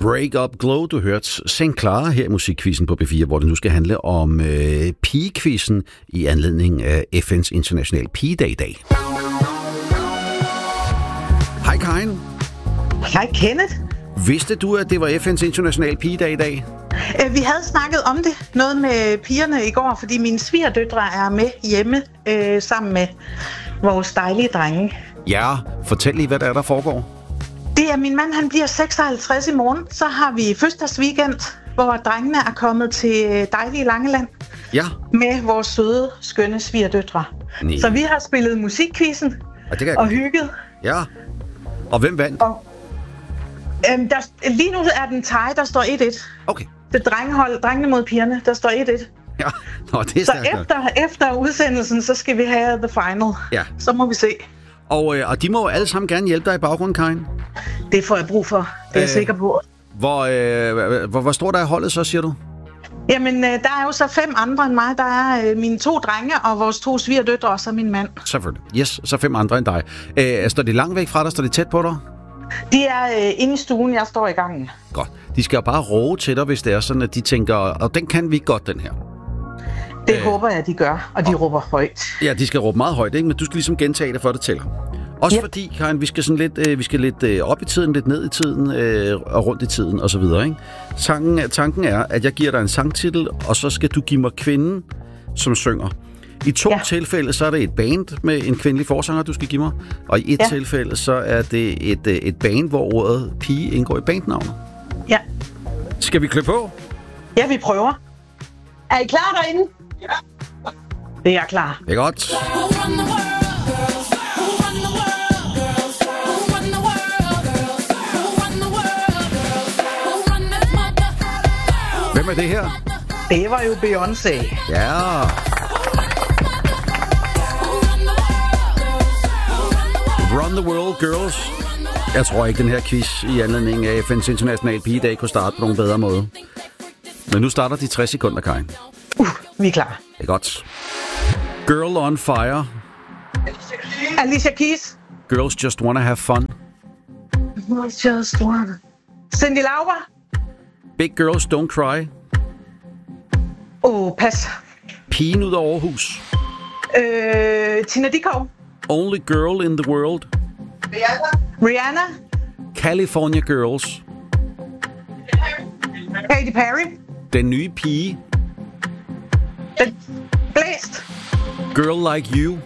Break Up Glow, du hørte St. Clara her i Musikquizzen på B4, hvor det nu skal handle om pigekvizzen i anledning af FN's International Pigedag i dag. Hej Karin. Hej Kenneth. Vidste du, at det var FN's International Pigedag i dag? Vi havde snakket om det, noget med pigerne i går, fordi mine svigerdøtre er med hjemme sammen med vores dejlige drenge. Ja, fortæl lige, hvad der foregår. Det er min mand, han bliver 56 i morgen. Så har vi fødselsdagsweekend, hvor drengene er kommet til dejlige Langeland. Ja. Med vores søde, skønne svigerdøtre. Nej. Så vi har spillet musikquizzen og hygget. Ja. Og hvem vandt? Lige nu er den tie, der står 1-1. Okay. Det drengene mod pigerne, der står 1-1. Ja. Nå, det er så efter udsendelsen, så skal vi have the final. Ja. Så må vi se. Og de må jo alle sammen gerne hjælpe dig i baggrunden, Karin. Det får jeg brug for, det er jeg sikker på. Hvor stort er holdet så, siger du? Jamen, der er jo så 5 andre end mig. Der er mine 2 drenge og vores 2 svigerdøtre, og så min mand. Selvfølgelig. Yes, så 5 andre end dig. Står de langt væk fra dig? Står de tæt på dig? De er inde i stuen, jeg står i gangen. Godt. De skal jo bare råbe til dig, hvis det er sådan, at de tænker, og den kan vi godt, den her. Det håber jeg, de gør, og de råber højt. Ja, de skal råbe meget højt, ikke? Men du skal ligesom gentage det, for det tæller. Også fordi, Karin, vi skal lidt op i tiden, lidt ned i tiden, og rundt i tiden, og så videre, ikke? Tanken er, at jeg giver dig en sangtitel, og så skal du give mig kvinden, som synger. I 2 tilfælde, så er det et band med en kvindelig forsanger, du skal give mig. Og i 1 tilfælde, så er det et band, hvor ordet pige indgår i bandnavnet. Ja. Skal vi klø på? Ja, vi prøver. Er I klar derinde? Ja. Det er jeg klar. Det er godt. Hvem er det her? Det var jo Beyoncé. Ja. Run the World, Girls. Jeg tror ikke, den her quiz i anledning af FN's International Pigedag kunne starte på nogen bedre måde. Men nu starter de 60 sekunder, Karin. Vi er klar. Det er godt. Girl on Fire. Alicia Keys. Girls Just Wanna Have Fun. Girls Just Wanna. Cyndi Lauper. Big Girls Don't Cry. Pas. Pigen ud af Aarhus. Tina Dickow. Only Girl in the World. Rihanna. California Girls. Katy Perry. Den nye pige. Blæst. Girl Like You.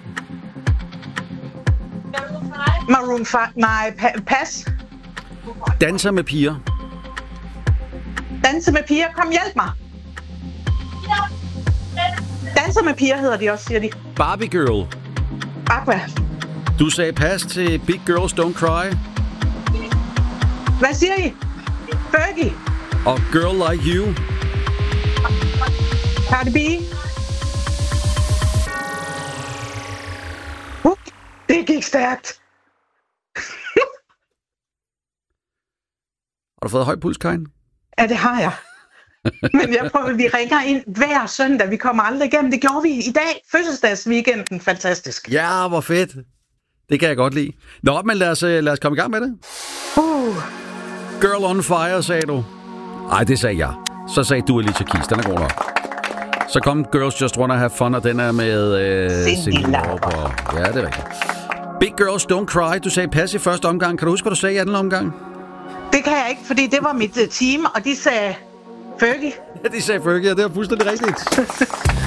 Maroon 5. Nej, pas. Danser med piger. Danser med piger. Kom, hjælp mig. Danser med piger hedder de også, siger de. Barbie Girl. Aqua. Du sagde pas til Big Girls Don't Cry. Hvad siger I? Fergie. Og Girl Like You. Cardi B. Det gik stærkt. Har du fået høj puls, Karin? Ja, det har jeg. Men jeg prøver, vi ringer ind hver søndag. Vi kommer aldrig igennem. Det gjorde vi i dag. Fødselsdagsweekenden. Fantastisk. Ja, hvor fedt. Det kan jeg godt lide. Nå, men lad os komme i gang med det. Girl on Fire, sagde du. Ej, det sagde jeg. Så sagde du Alicia Keys. Den er god nok. Så kom Girls Just Wanna Have Fun, og den er med Cyndi Lauper. Ja, det er rigtigt. Big Girls Don't Cry. Du sagde pas i første omgang. Kan du huske, hvad du sagde i anden omgang? Det kan jeg ikke, fordi det var mit team, og de sagde Fergie. Ja, de sagde Fergie, og det er fuldstændig rigtigt.